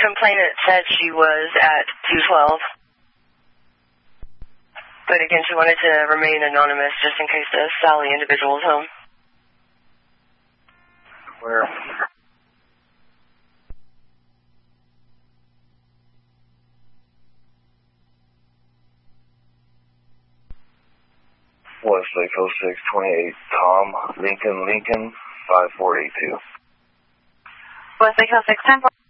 complainant said she was at 212. But again, she wanted to remain anonymous just in case the Sally individual is home. Where? Westlake 0628, Tom, Lincoln, 5482. Westlake 06, 10-4.